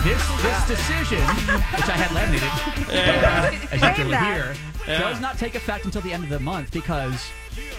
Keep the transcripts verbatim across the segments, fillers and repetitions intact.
this this decision, which I had laminated, uh, as you can hear, Yeah. does not take effect until the end of the month because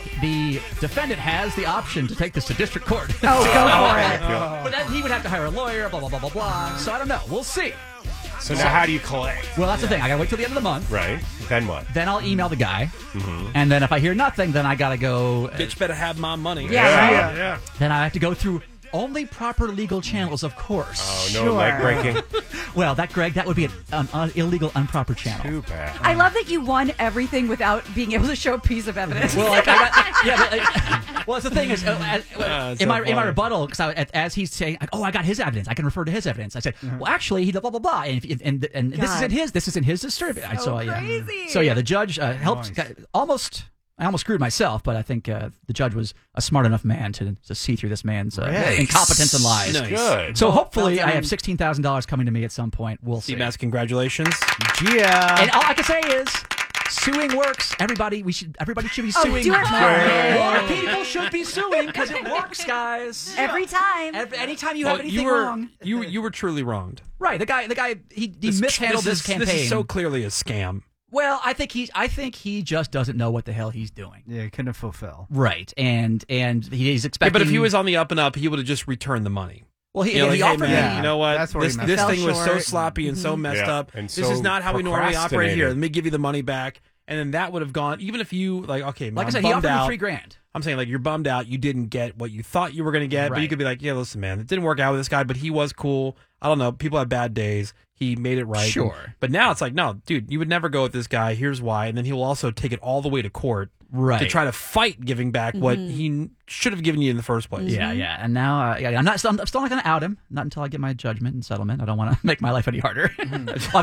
the defendant has the option to take this to district court. Oh, go for it. But then he would have to hire a lawyer, blah, blah, blah, blah, blah. So I don't know. We'll see. So now how do you collect? Well, that's the thing. I got to wait till the end of the month. Right. Then what? Then I'll email the guy. Mm-hmm. And then if I hear nothing, then I got to go. Bitch better have my money. Yeah, right. yeah. yeah. Then I have to go through only proper legal channels, of course. Oh, no Sure. leg breaking. Well, that, Greg, that would be an, an un- illegal, improper channel. Too bad. I love that you won everything without being able to show a piece of evidence. Well, like, I got, yeah, but, like, well, that's the thing is, uh, as, Uh, in, so my, in my funny. rebuttal, because as he's saying, like, oh, I got his evidence, I can refer to his evidence. I said, well, actually, he did blah blah blah, and if, and, and this God. isn't his, this isn't his disturbance. So so, yeah. crazy. So yeah, the judge uh, helped Nice. got- almost. I almost screwed myself, but I think uh, the judge was a smart enough man to, to see through this man's uh, Nice. incompetence and lies. Nice. Good. So hopefully, Well I done. have sixteen thousand dollars coming to me at some point. We'll see. Seabass, congratulations. Yeah. And all I can say is, suing works. Everybody, we should. Everybody should be Oh, suing. do it more. More people should be suing because it works, guys. Every time. Every, anytime you Well, have anything you were wrong, you you were truly wronged. right? The guy, the guy, he, he mishandled this, is, campaign. This is so clearly a scam. well, I think he, I think he just doesn't know what the hell he's doing. Yeah, he couldn't fulfill. Right, and and he's Yeah, expecting. but if he was on the up and up, he would have just returned the money. well, he, You know, he like, hey, offered man, me. Yeah. you know what? That's where this he messed this up. thing was so Fell sloppy and so messed Yeah, up. and this so is not how we normally operate here. procrastinated. Let me give you the money back. And then that would have gone, even if you, like, okay, man, Like I I'm said, he bummed offered me out. three grand. I'm saying, like, you're bummed out. You didn't get what you thought you were going to get. But you Right. could be like, yeah, listen, man, it didn't work out with this guy, but he was cool. I don't know. People have bad days. He made it right. Sure. But now it's like, no, dude, you would never go with this guy. Here's why. And then he will also take it all the way to court Right. to try to fight giving back what he n- should have given you in the first place. Yeah, yeah, and now uh, yeah, I'm not. I'm still not going to out him. Not until I get my judgment and settlement. I don't want to make my life any harder.